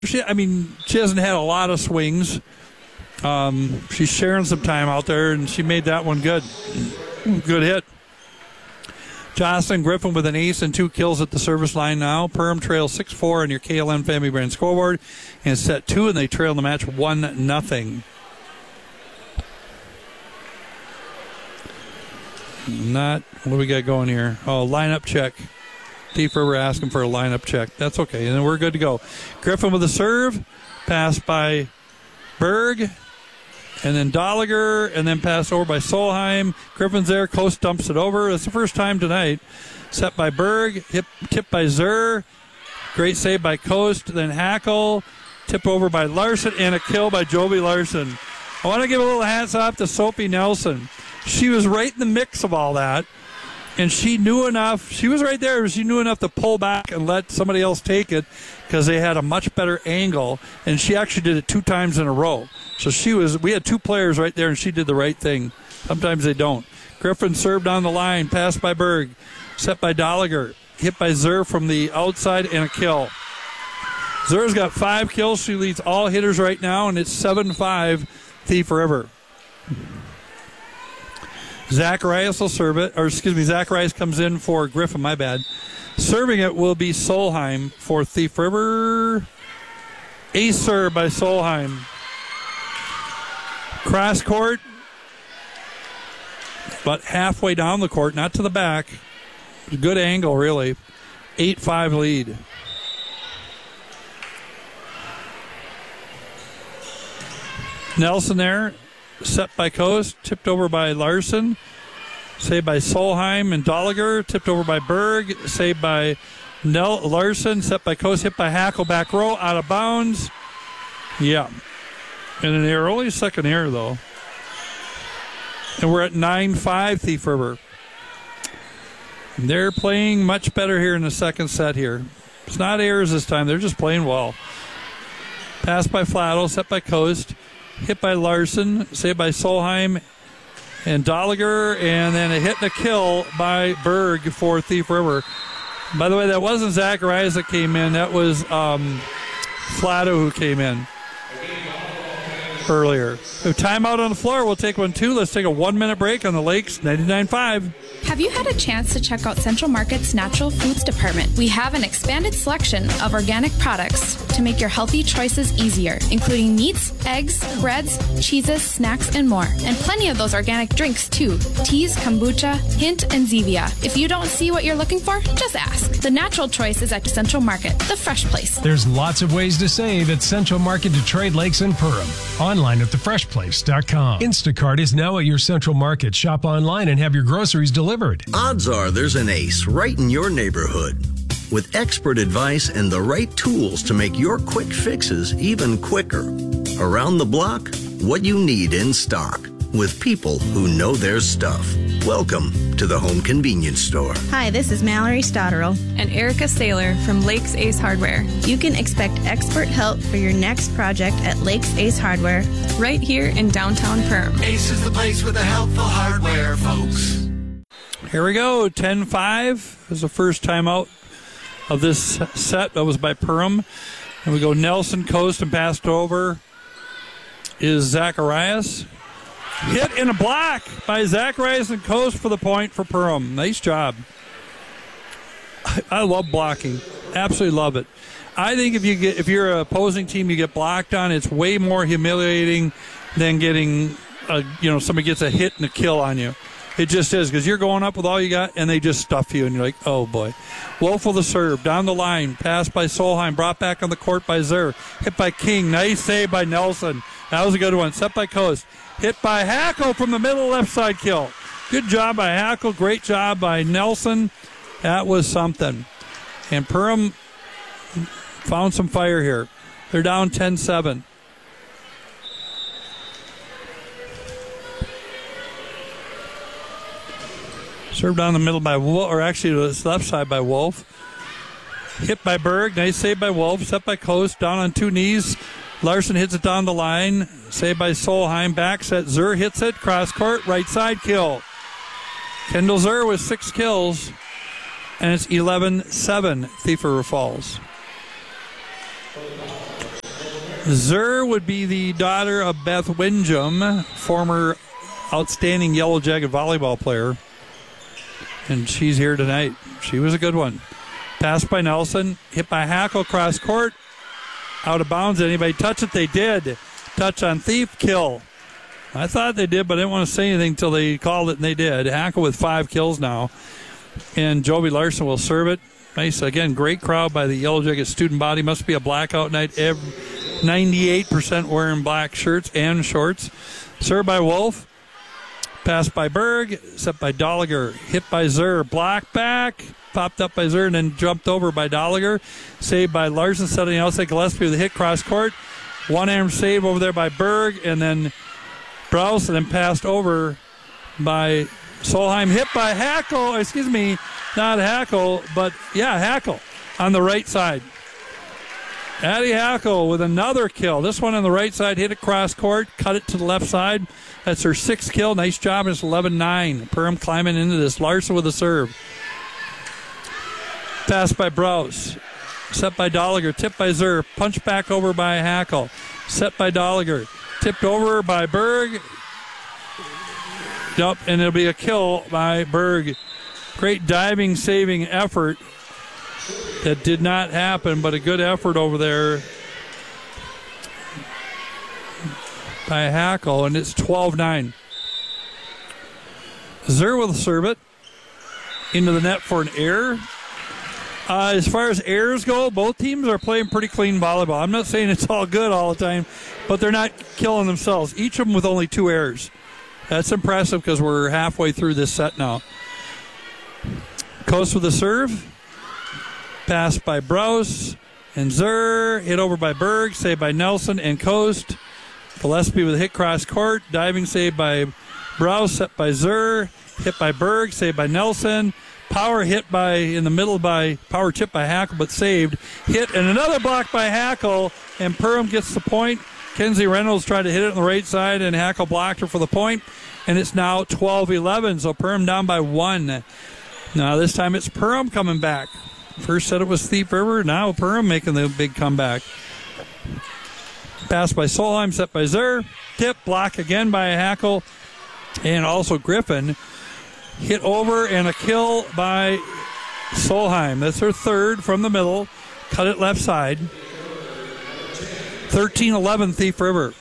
she hasn't had a lot of swings. She's sharing some time out there, and she made that one good. Good hit. Jocelyn Griffin with an ace and 2 kills at the service line now. Perham trails 6-4 on your KLM Family Brand scoreboard. And set 2, and they trail the match 1-0. What do we got going here? Oh, lineup check. Thief River asking for a lineup check. That's okay, and then we're good to go. Griffin with a serve. Pass by Berg. And then Dolliger, and then passed over by Solheim. Griffin's there. Coast dumps it over. That's the first time tonight. Set by Berg. Tipped by Zur. Great save by Coast. Then Hackle. Tip over by Larson. And a kill by Joby Larson. I want to give a little hats off to Sophie Nelson. She was right in the mix of all that. And she knew enough. She was right there. She knew enough to pull back and let somebody else take it because they had a much better angle. And she actually did it 2 times in a row. So we had 2 players right there, and she did the right thing. Sometimes they don't. Griffin served on the line. Passed by Berg. Set by Dolliger. Hit by Zur from the outside and a kill. Zur's got 5 kills. She leads all hitters right now, and it's 7-5 Thief River. Zacharias will serve it. Zacharias comes in for Griffin, my bad. Serving it will be Solheim for Thief River. Ace serve by Solheim. Cross court. But halfway down the court, not to the back. Good angle, really. 8-5 lead. Nelson there. Set by Coast, tipped over by Larson, saved by Solheim and Dolliger, tipped over by Berg, saved by Larson, set by Coast, hit by Hackle, back row, out of bounds. Yeah. And an error, only a second error though. And we're at 9-5 Thief River. They're playing much better here in the second set here. It's not errors this time, they're just playing well. Pass by Flatto, set by Coast. Hit by Larson, saved by Solheim and Dolliger, and then a hit and a kill by Berg for Thief River. By the way, that wasn't Zacharias that came in. That was Flatto who came in earlier. We have timeout on the floor. We'll take one, too. Let's take a 1-minute break on the Lakes 99.5. Have you had a chance to check out Central Market's Natural Foods Department? We have an expanded selection of organic products to make your healthy choices easier, including meats, eggs, breads, cheeses, snacks, and more. And plenty of those organic drinks, too. Teas, kombucha, hint, and Zevia. If you don't see what you're looking for, just ask. The natural choice is at Central Market, the fresh place. There's lots of ways to save at Central Market Detroit Lakes and Perham. Online at thefreshplace.com. Instacart is now at your Central Market. Shop online and have your groceries delivered. Odds are there's an ace right in your neighborhood. With expert advice and the right tools to make your quick fixes even quicker. Around the block, what you need in stock. With people who know their stuff. Welcome to the Home Convenience Store. Hi, this is Mallory Stotterell and Erica Saylor from Lakes Ace Hardware. You can expect expert help for your next project at Lakes Ace Hardware. Right here in downtown Perham. Ace is the place with the helpful hardware, folks. Here we go, 10-5 is the first time out of this set. That was by Perham. And we go Nelson, Coast, and passed over is Zacharias. Hit in a block by Zacharias and Coast for the point for Perham. Nice job. I love blocking. Absolutely love it. I think if you're an opposing team, you get blocked on, it's way more humiliating than getting somebody gets a hit and a kill on you. It just is, because you're going up with all you got, and they just stuff you, and you're like, oh, boy. Wolf with the serve, down the line, passed by Solheim, brought back on the court by Zur, hit by King, nice save by Nelson. That was a good one. Set by Coast, hit by Hackle from the middle left side kill. Good job by Hackle, great job by Nelson. That was something. And Perham found some fire here. They're down 10-7. Served down the middle by Wolf, or actually the left side by Wolf. Hit by Berg, nice save by Wolf. Set by Coast, down on 2 knees. Larson hits it down the line. Saved by Solheim, back set. Zur hits it, cross court, right side kill. Kendall Zur with 6 kills. And it's 11-7 Thief River Falls. Zer would be the daughter of Beth Windjam, former outstanding Yellow Jacket volleyball player. And she's here tonight. She was a good one. Passed by Nelson, hit by Hackle, cross court, out of bounds. Anybody touch it? They did. Touch on Thief, kill. I thought they did, but I didn't want to say anything until they called it, and they did. Hackle with 5 kills now. And Joby Larson will serve it. Nice, again, great crowd by the Yellow Jacket student body. Must be a blackout night. 98% wearing black shirts and shorts. Served by Wolf. Passed by Berg. Set by Dolliger. Hit by Zer. Block back. Popped up by Zer and then jumped over by Dolliger. Saved by Larson. Set on the outside. Gillespie with a hit cross court. One-arm save over there by Berg. And then Browse, and then passed over by Solheim. Hit by Hackle. Excuse me, not Hackle, but yeah, Hackle on the right side. Addie Hackle with another kill. This one on the right side, hit it cross court, cut it to the left side. That's her 6th kill. Nice job. It's 11-9. Perham climbing into this. Larson with a serve. Pass by Browse. Set by Dolliger. Tipped by Zer. Punch back over by Hackle. Set by Dolliger. Tipped over by Berg. Yep, and it'll be a kill by Berg. Great diving, saving effort. That did not happen, but a good effort over there by Hackle, and it's 12-9. Zer will serve it into the net for an error. As far as errors go, both teams are playing pretty clean volleyball. I'm not saying it's all good all the time, but they're not killing themselves. Each of them with only 2 errors. That's impressive because we're halfway through this set now. Coast with the serve. Pass by Browse and Zer. Hit over by Berg. Saved by Nelson and Coast. Gillespie with a hit cross court. Diving save by Browse. Set by Zer. Hit by Berg. Saved by Nelson. Power hit by in the middle by power chip by Hackle, but saved. Hit and another block by Hackle, and Perham gets the point. Kenzie Reynolds tried to hit it on the right side, and Hackle blocked her for the point. And it's now 12-11, so Perham down by 1. Now this time it's Perham coming back. First set it was Thief River, now Perham making the big comeback. Pass by Solheim, set by Zer. Tip, block again by Hackle, and also Griffin. Hit over and a kill by Solheim. That's her 3rd from the middle. Cut it left side. 13-11 Thief River.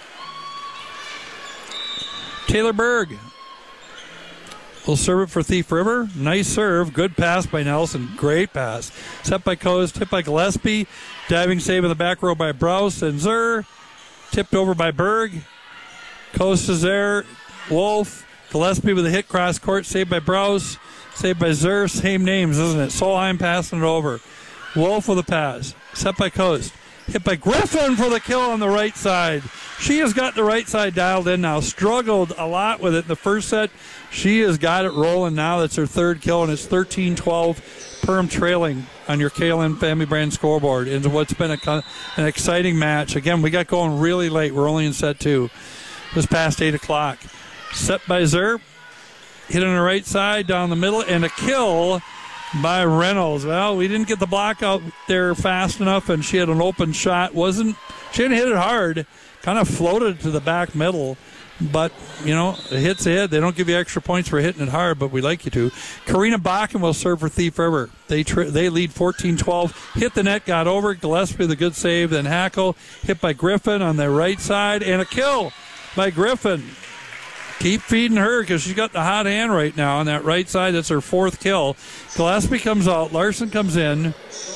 Taylor Berg will serve it for Thief River. Nice serve. Good pass by Nelson. Great pass. Set by Coast. Hit by Gillespie. Diving save in the back row by Browse and Zer. Tipped over by Berg. Coast is there. Wolf. Gillespie with a hit cross court, saved by Browse, saved by Zer. Same names, isn't it? Solheim passing it over. Wolf with a pass. Set by Coast. Hit by Griffin for the kill on the right side. She has got the right side dialed in now. Struggled a lot with it in the first set. She has got it rolling now. That's her 3rd kill, and it's 13-12. Perham trailing on your KLM Family Brand scoreboard into what's been an exciting match. Again, we got going really late. We're only in set 2. It was past 8 o'clock. Set by Zer. Hit on the right side, down the middle, and a kill by Reynolds. Well, we didn't get the block out there fast enough, and she had an open shot. She didn't hit it hard. Kind of floated to the back middle. But, a hit's a hit. They don't give you extra points for hitting it hard, but we like you to. Karina Bakken will serve for Thief River. They lead 14-12. Hit the net, got over. Gillespie with a good save. Then Hackle. Hit by Griffin on the right side, and a kill by Griffin. Keep feeding her because she's got the hot hand right now on that right side. That's her 4th kill. Gillespie comes out. Larson comes in.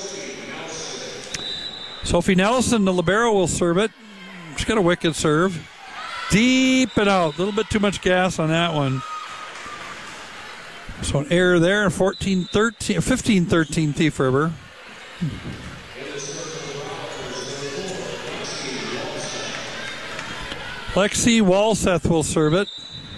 Sophie Nelson, the libero, will serve it. She's got a wicked serve. Deep and out. A little bit too much gas on that one. So an error there. 15-13 Thief River. Lexi Walseth will serve it.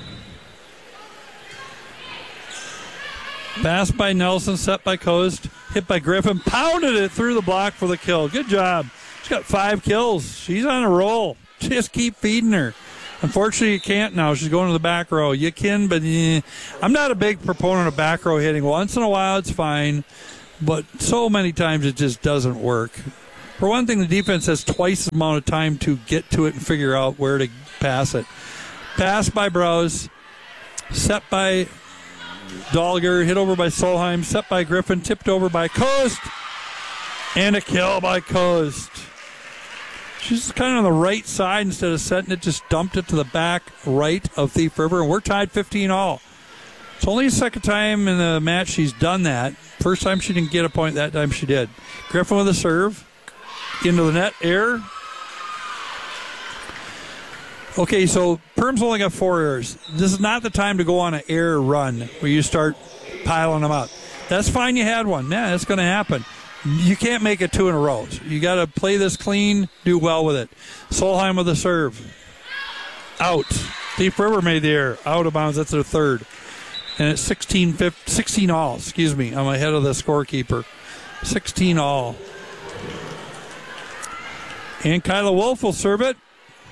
Pass by Nelson, set by Coast, hit by Griffin, pounded it through the block for the kill. Good job. She's got 5 kills. She's on a roll. Just keep feeding her. Unfortunately, you can't now. She's going to the back row. You can, but I'm not a big proponent of back row hitting. Once in a while, it's fine, but so many times it just doesn't work. For one thing, the defense has twice the amount of time to get to it and figure out where to pass it. Pass by Browse, set by Dahlger, hit over by Solheim, set by Griffin, tipped over by Coast, and a kill by Coast. She's kind of on the right side instead of setting it, just dumped it to the back right of Thief River, and we're tied 15-all. It's only the second time in the match she's done that. First time she didn't get a point, that time she did. Griffin with a serve. Into the net, air. Okay, so Perm's only got 4 errors. This is not the time to go on an error run where you start piling them up. That's fine, you had one. Yeah, that's going to happen. You can't make it 2 in a row. You got to play this clean, do well with it. Solheim with a serve. Out. Thief River made the error. Out of bounds. That's their third. And it's 16 all. Excuse me. I'm ahead of the scorekeeper. 16 all. And Kyla Wolf will serve it.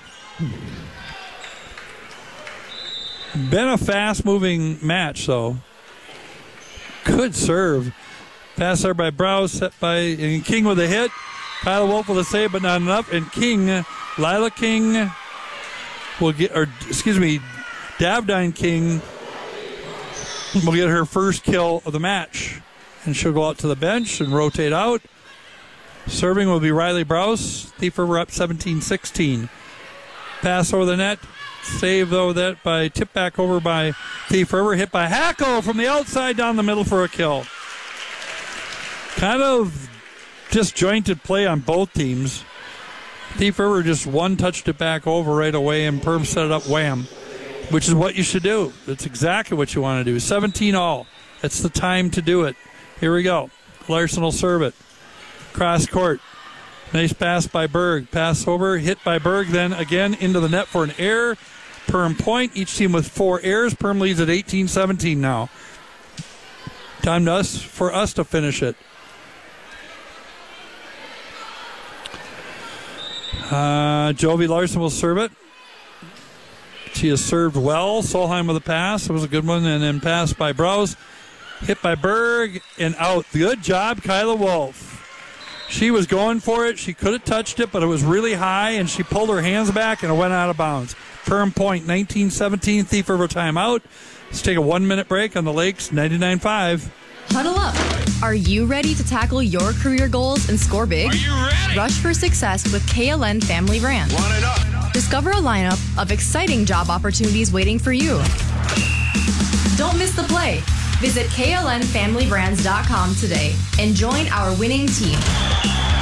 Been a fast-moving match, though. Good serve. Pass there by Browse, set by and King with a hit. Kyla Wolf with a save, but not enough. And Lila King will get, Davdine King will get her first kill of the match. And she'll go out to the bench and rotate out. Serving will be Riley Browse. Thief River up 17-16. Pass over the net. Save, though, that by tip back over by Thief River. Hit by Hackle from the outside down the middle for a kill. Kind of disjointed play on both teams. Thief River just one-touched it back over right away, and Perm set it up wham, which is what you should do. That's exactly what you want to do. 17 all. That's the time to do it. Here we go. Larson will serve it. Cross court. Nice pass by Berg. Pass over, hit by Berg, then again into the net for an error. Perm point. Each team with 4 errors. Perm leads at 18-17 now. Time for us to finish it. Jovi Larson will serve it. She has served well. Solheim with a pass. It was a good one. And then pass by Browse. Hit by Berg and out. Good job, Kyla Wolf. She was going for it. She could have touched it, but it was really high, and she pulled her hands back, and it went out of bounds. Perm point, 19-17, Thief River timeout. Let's take a 1-minute break on the Lakes 99.5. Huddle up. Are you ready to tackle your career goals and score big? Are you ready? Rush for success with KLN Family Brands. Want it up. Discover a lineup of exciting job opportunities waiting for you. Don't miss the play. Visit KLNFamilyBrands.com today and join our winning team.